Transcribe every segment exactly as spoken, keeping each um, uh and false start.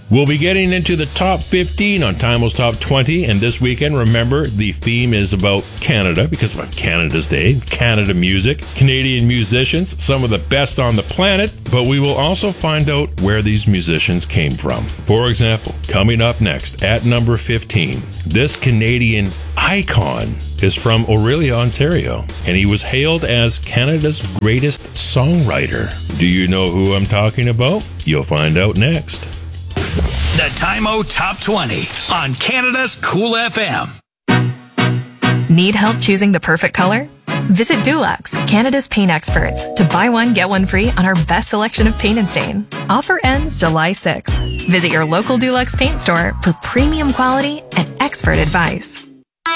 We'll be getting into the top fifteen on Timeless Top twenty, and this weekend, remember, the theme is about Canada, because of Canada's Day, Canada music, Canadian musicians, some of the best on the planet, but we will also find out where these musicians came from. For example, coming up next, at number fifteen, this Canadian icon is from Orillia, Ontario, and he was hailed as Canada's greatest songwriter. Do you know who I'm talking about? You'll find out next. The Time-O Top twenty on Canada's Cool F M. Need help choosing the perfect color? Visit Dulux, Canada's paint experts, to buy one, get one free on our best selection of paint and stain. Offer ends July sixth. Visit your local Dulux paint store for premium quality and expert advice.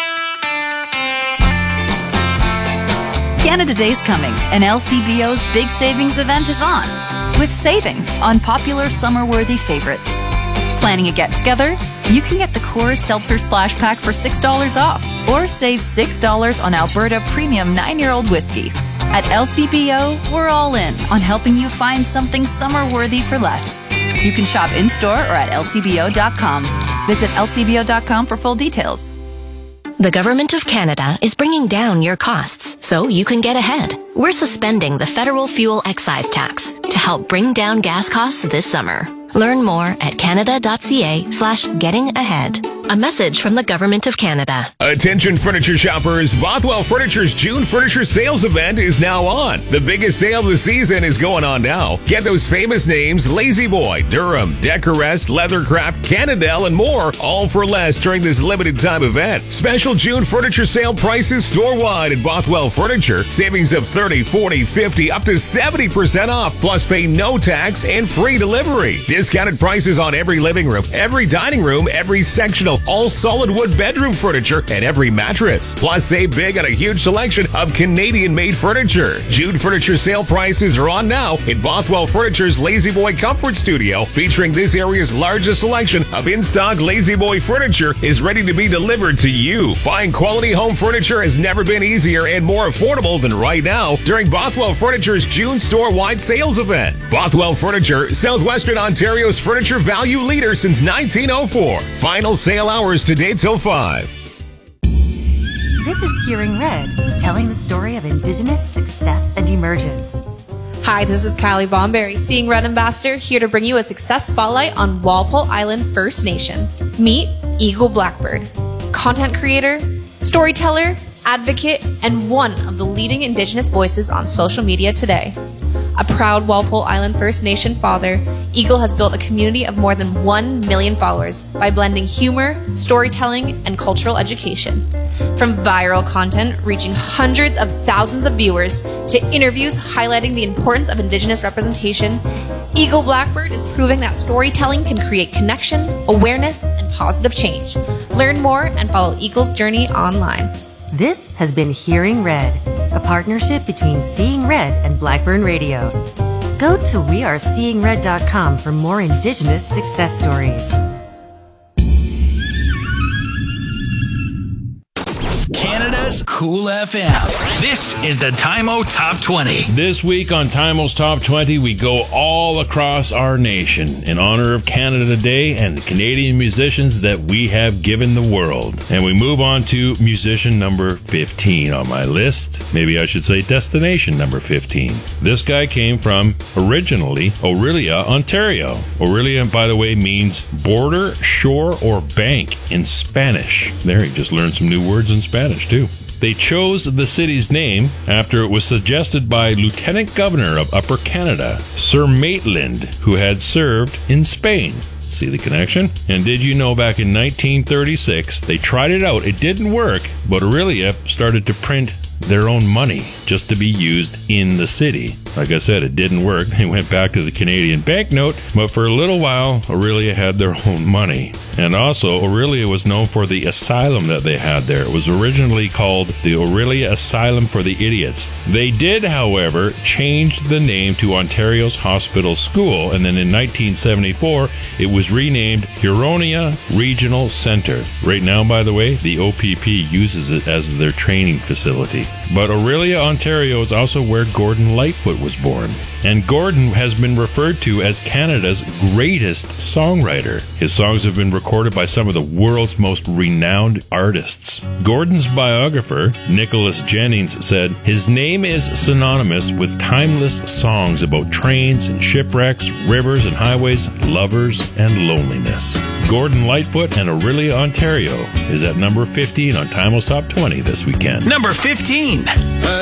Canada Day's coming, and L C B O's big savings event is on, with savings on popular summer-worthy favorites. Planning a get-together? You can get the Coors Seltzer Splash Pack for six dollars off, or save six dollars on Alberta Premium nine-year-old whiskey. At L C B O, we're all in on helping you find something summer-worthy for less. You can shop in-store or at L C B O dot com. Visit L C B O dot com for full details. The Government of Canada is bringing down your costs so you can get ahead. We're suspending the federal fuel excise tax to help bring down gas costs this summer. Learn more at canada.ca slash getting ahead. A message from the Government of Canada. Attention furniture shoppers, Bothwell Furniture's June Furniture Sales Event is now on. The biggest sale of the season is going on now. Get those famous names, La-Z-Boy, Durham, Decorest, Leathercraft, Cannondale, and more, all for less during this limited time event. Special June Furniture Sale prices store-wide at Bothwell Furniture. Savings of thirty, forty, fifty, up to seventy percent off, plus pay no tax and free delivery. Discounted prices on every living room, every dining room, every sectional, all solid wood bedroom furniture, and every mattress. Plus, save big on a huge selection of Canadian-made furniture. June Furniture Sale prices are on now in Bothwell Furniture's La-Z-Boy Comfort Studio, featuring this area's largest selection of in-stock La-Z-Boy furniture is ready to be delivered to you. Buying quality home furniture has never been easier and more affordable than right now during Bothwell Furniture's June store-wide sales event. Bothwell Furniture, Southwestern Ontario's furniture value leader since nineteen oh four. Final sale hours today till five. This is Hearing Red, telling the story of Indigenous success and emergence. Hi, this is Kylie Bomberry, Seeing Red Ambassador, here to bring you a success spotlight on Walpole Island First Nation. Meet Eagle Blackbird, content creator, storyteller, advocate, and one of the leading Indigenous voices on social media today. A proud Walpole Island First Nation father, Eagle has built a community of more than one million followers by blending humor, storytelling, and cultural education. From viral content reaching hundreds of thousands of viewers to interviews highlighting the importance of Indigenous representation, Eagle Blackbird is proving that storytelling can create connection, awareness, and positive change. Learn more and follow Eagle's journey online. This has been Hearing Red, a partnership between Seeing Red and Blackburn Radio. Go to we are seeing red dot com for more Indigenous success stories. Canada's Cool F M. This is the Time-O Top twenty. This week on Time-O's Top twenty, we go all across our nation in honor of Canada Day and the Canadian musicians that we have given the world. And we move on to musician number fifteen on my list. Maybe I should say destination number fifteen. This guy came from, originally, Orillia, Ontario. Orillia, by the way, means border, shore, or bank in Spanish. There, you just learned some new words in Spanish, too. They chose the city's name after it was suggested by Lieutenant Governor of Upper Canada, Sir Maitland, who had served in Spain. See the connection? And did you know back in nineteen thirty-six, they tried it out. It didn't work, but Orillia started to print their own money just to be used in the city. Like I said, it didn't work. They went back to the Canadian banknote, but for a little while, Orillia had their own money. And also, Orillia was known for the asylum that they had there. It was originally called the Orillia Asylum for the Idiots. They did, however, change the name to Ontario's Hospital School, and then in nineteen seventy-four, it was renamed Huronia Regional Center. Right now, by the way, the O P P uses it as their training facility. But Orillia, Ontario is also where Gordon Lightfoot Lightfoot was born. And Gordon has been referred to as Canada's greatest songwriter. His songs have been recorded by some of the world's most renowned artists. Gordon's biographer, Nicholas Jennings, said, "His name is synonymous with timeless songs about trains and shipwrecks, rivers and highways, lovers and loneliness." Gordon Lightfoot and Orillia, Ontario is at number fifteen on Time O's Top twenty this weekend. Number fifteen.